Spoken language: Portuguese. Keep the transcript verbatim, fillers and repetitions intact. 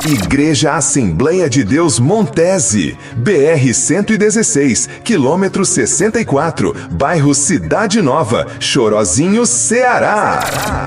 Igreja Assembleia de Deus Montese, B R cento e dezesseis, quilômetro sessenta e quatro, bairro Cidade Nova, Chorozinho, Ceará.